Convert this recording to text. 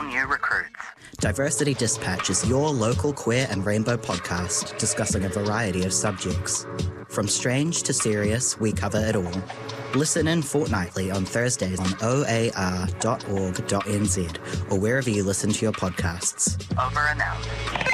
new recruits. Diversity Dispatch is your local queer and rainbow podcast discussing a variety of subjects. From strange to serious, we cover it all. Listen in fortnightly on Thursdays on oar.org.nz or wherever you listen to your podcasts. Over and out.